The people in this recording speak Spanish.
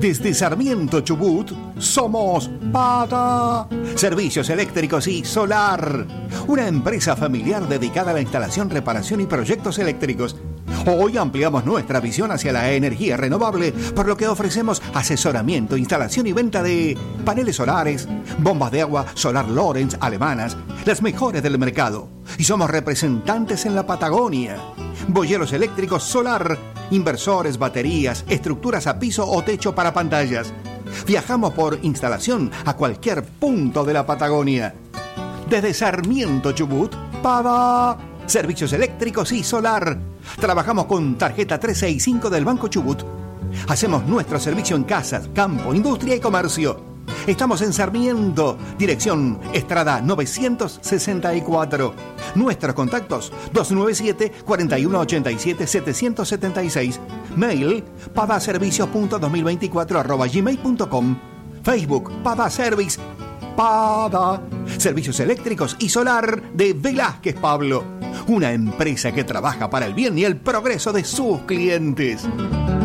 Desde Sarmiento, Chubut, somos Pada Servicios Eléctricos y Solar, una empresa familiar dedicada a la instalación, reparación y proyectos eléctricos. Hoy ampliamos nuestra visión hacia la energía renovable, por lo que ofrecemos asesoramiento, instalación y venta de paneles solares, bombas de agua Solar Lorentz alemanas, las mejores del mercado. Y somos representantes en la Patagonia. Boyeros eléctricos Solar, inversores, baterías, estructuras a piso o techo para pantallas. Viajamos por instalación a cualquier punto de la Patagonia. Desde Sarmiento, Chubut, Pada Servicios Eléctricos y Solar. Trabajamos con tarjeta 365 del Banco Chubut. Hacemos nuestro servicio en casas, campo, industria y comercio. Estamos en Sarmiento, dirección Estrada 964. Nuestros contactos 297-4187-776. Mail padaservicios.2024@gmail.com. Facebook Pada Service. Pada Servicios Eléctricos y Solar de Velázquez Pablo. Una empresa que trabaja para el bien y el progreso de sus clientes.